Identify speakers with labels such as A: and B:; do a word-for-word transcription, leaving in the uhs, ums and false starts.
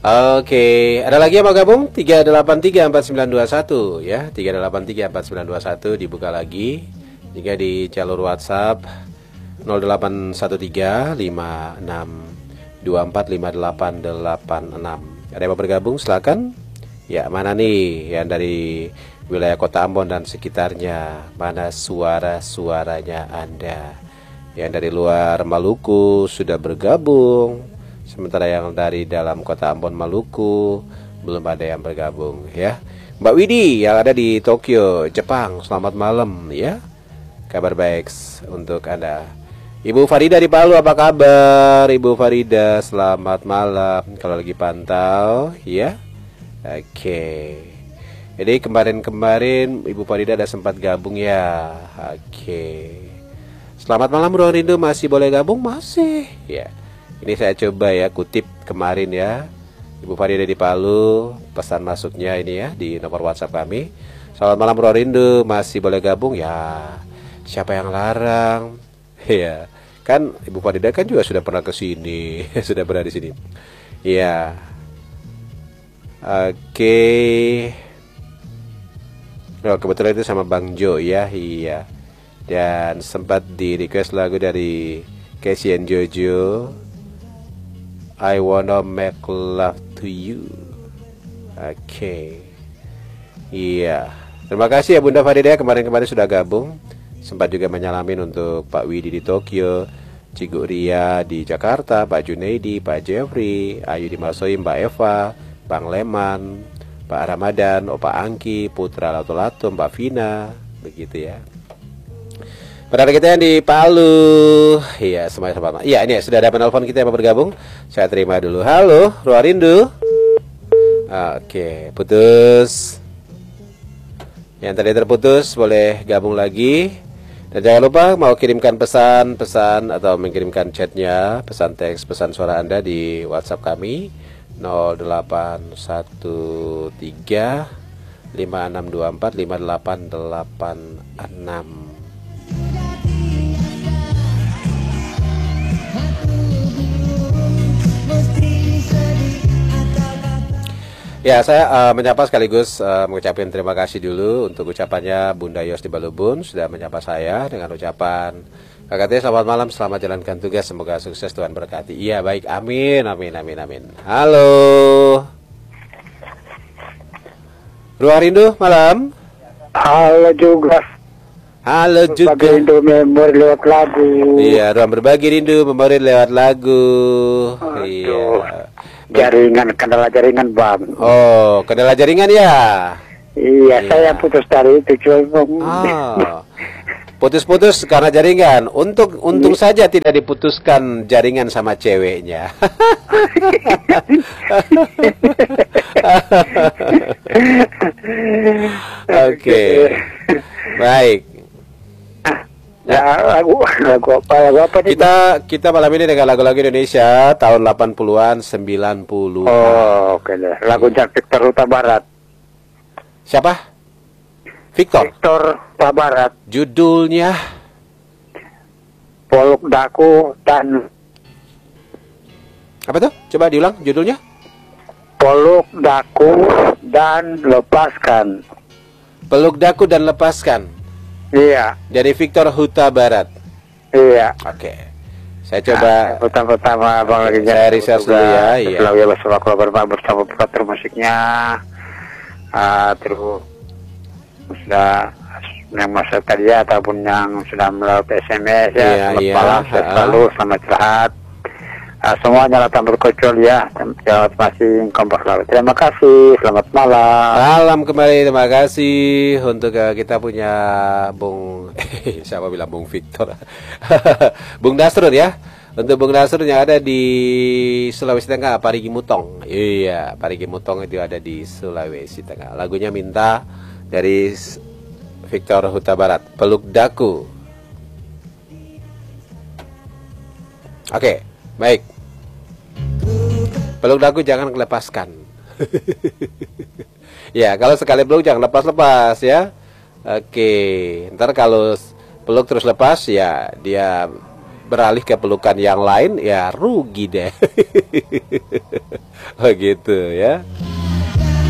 A: Oke, ada lagi yang mau gabung? tiga delapan tiga empat sembilan dua satu ya, tiga delapan tiga empat sembilan dua satu dibuka lagi. Jika di jalur WhatsApp nol delapan satu tiga lima enam dua empat lima delapan delapan enam. Ada yang mau bergabung? Silakan. Ya, mana nih yang dari wilayah Kota Ambon dan sekitarnya? Mana suara-suaranya Anda? Yang dari luar Maluku sudah bergabung. Sementara yang dari dalam Kota Ambon Maluku belum ada yang bergabung ya. Mbak Widi yang ada di Tokyo, Jepang, selamat malam ya. Kabar baik untuk Anda. Ibu Farida di Palu, apa kabar? Ibu Farida, selamat malam. Kalau lagi pantau ya. Oke. Jadi kemarin-kemarin Ibu Farida ada sempat gabung ya. Oke. Selamat malam Ruang Rindu, masih boleh gabung? Masih ya. Ini saya coba ya kutip kemarin ya, Ibu Farida di Palu, pesan masuknya ini ya di nomor WhatsApp kami. Selamat malam Ruang Rindu, masih boleh gabung ya? Siapa yang larang? Ya, kan Ibu Farida kan juga sudah pernah ke sini, sudah pernah di sini. Ya, oke. Oh, kebetulan itu sama Bang Jo ya, iya. Dan sempat di request lagu dari Casey and Jojo. I wanna make love to you. Oke okay. Iya. Terima kasih ya Bunda Farida, kemarin-kemarin sudah gabung. Sempat juga menyalamin untuk Pak Widi di Tokyo, Cigu Ria di Jakarta, Pak Junaidi, Pak Jeffrey, Ayu di Masoi, Mbak Eva, Bang Leman, Pak Ramadan, Opa Angki, Putra Lato-Lato, Mbak Vina. Begitu ya. Pada kita yang di Palu, iya semuanya sama. Iya ini ya, sudah ada penelpon kita yang mau bergabung. Saya terima dulu. Halo, Ruang Rindu. Oke, putus. Yang tadi terputus boleh gabung lagi. Dan jangan lupa mau kirimkan pesan-pesan atau mengirimkan chatnya, pesan teks, pesan suara Anda di WhatsApp kami nol delapan satu tiga lima enam dua empat lima delapan delapan enam. Ya, saya uh, menyapa sekaligus uh, mengucapkan terima kasih dulu untuk ucapannya Bunda Yos di Balubun sudah menyapa saya dengan ucapan K K T selamat malam, selamat jalankan tugas, semoga sukses, Tuhan berkati. Iya, baik, amin, amin, amin, amin. Halo, Ruang Rindu malam.
B: Halo juga.
A: Halo juga.
B: Berbagi rindu memori lewat lagu.
A: Iya, ruang berbagi rindu memori lewat lagu.
B: Aduh.
A: Iya.
B: Jaringan, kendala jaringan Bang.
A: Oh, kendala jaringan ya?
B: Iya,
A: Iya.
B: saya putus dari itu coba.
A: Oh, putus-putus karena jaringan. Untuk untung saja tidak diputuskan jaringan sama ceweknya. Oke, baik.
B: Ya, lagu, lagu apa, lagu apa nih?
A: Kita kita malam ini dengan lagu-lagu Indonesia tahun delapan puluhan, sembilan puluhan.
B: Oh, oke deh. Lagu Jack Victor Huta Barat.
A: Siapa? Victor.
B: Victor Huta Barat.
A: Judulnya
B: Poluk Daku dan
A: apa tuh? Coba diulang judulnya.
B: Poluk Daku dan Lepaskan.
A: Peluk daku dan lepaskan.
B: Iya.
A: Dari Victor Huta Barat.
B: Iya.
A: Oke. Saya coba
B: Nah, pertama-tama Bang lagi
A: saya research dulu ya. Iya.
B: Lagu ya bersama keluarga bersama pekerja musiknya. Uh, terus sudah yang masa tadi ya, ataupun yang sudah melalui S M S ya,
A: Iya,
B: selamat
A: iya.
B: malam, sehat selalu, selamat istirahat. Uh, semuanya datang berkecuali ya, selamat masih kompak selalu. Terima kasih, selamat malam.
A: Malam kembali, terima kasih untuk uh, kita punya Bung siapa bilang Bung Victor. Bung Dasrun ya. Untuk Bung Dasrun yang ada di Sulawesi Tengah, Parigi Mutong. Iya, Parigi Mutong itu ada di Sulawesi Tengah. Lagunya minta dari Victor Huta Barat, Peluk Daku. Oke, baik. Peluk daku jangan lepaskan. Ya, kalau sekali peluk jangan lepas-lepas ya. Oke, ntar kalau peluk terus lepas ya dia beralih ke pelukan yang lain ya rugi deh. Begitu ya.